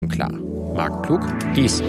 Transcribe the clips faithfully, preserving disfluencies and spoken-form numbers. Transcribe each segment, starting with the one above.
sonnenklar. Marc Klug, Gießen.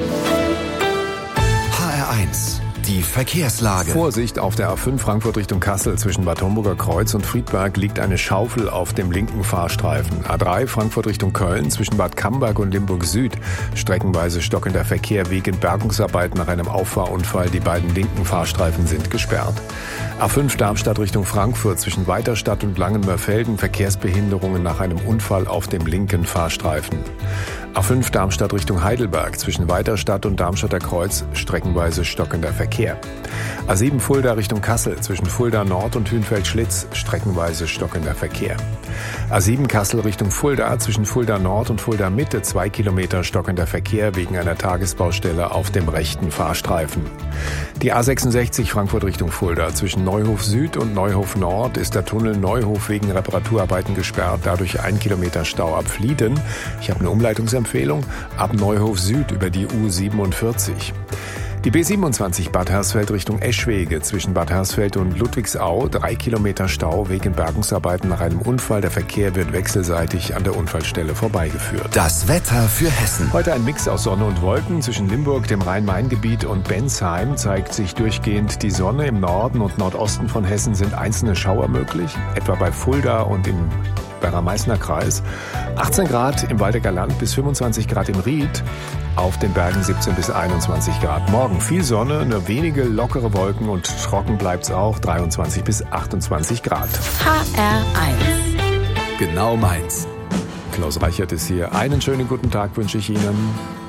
H R eins. Die Verkehrslage. Vorsicht auf der A fünf Frankfurt Richtung Kassel. Zwischen Bad Homburger Kreuz und Friedberg liegt eine Schaufel auf dem linken Fahrstreifen. A drei Frankfurt Richtung Köln. Zwischen Bad Camberg und Limburg Süd streckenweise stockender Verkehr wegen Bergungsarbeiten nach einem Auffahrunfall. Die beiden linken Fahrstreifen sind gesperrt. A fünf Darmstadt Richtung Frankfurt. Zwischen Weiterstadt und Langenmörfelden Verkehrsbehinderungen nach einem Unfall auf dem linken Fahrstreifen. A fünf Darmstadt Richtung Heidelberg. Zwischen Weiterstadt und Darmstadter Kreuz streckenweise stockender Verkehr. A sieben Fulda Richtung Kassel. Zwischen Fulda Nord und Hünfeld-Schlitz streckenweise stockender Verkehr. A sieben Kassel Richtung Fulda. Zwischen Fulda Nord und Fulda Mitte zwei Kilometer stockender Verkehr wegen einer Tagesbaustelle auf dem rechten Fahrstreifen. Die A sechsundsechzig Frankfurt Richtung Fulda. Zwischen Neuhof Süd und Neuhof Nord ist der Tunnel Neuhof wegen Reparaturarbeiten gesperrt. Dadurch ein Kilometer Stau ab Flieden. Ich habe eine Umleitungsempfehlung. Ab Neuhof Süd über die U siebenundvierzig. Die B siebenundzwanzig Bad Hersfeld Richtung Eschwege. Zwischen Bad Hersfeld und Ludwigsau drei Kilometer Stau wegen Bergungsarbeiten nach einem Unfall. Der Verkehr wird wechselseitig an der Unfallstelle vorbeigeführt. Das Wetter für Hessen. Heute ein Mix aus Sonne und Wolken. Zwischen Limburg, dem Rhein-Main-Gebiet und Bensheim zeigt sich durchgehend die Sonne. Im Norden und Nordosten von Hessen sind einzelne Schauer möglich, etwa bei Fulda und im Werra-Meißner Kreis. achtzehn Grad im Waldecker Land bis fünfundzwanzig Grad im Ried. Auf den Bergen siebzehn bis einundzwanzig Grad. Morgen viel Sonne, nur wenige lockere Wolken und trocken bleibt's auch. dreiundzwanzig bis achtundzwanzig Grad. H R eins. Genau meins. Klaus Reichert ist hier. Einen schönen guten Tag wünsche ich Ihnen.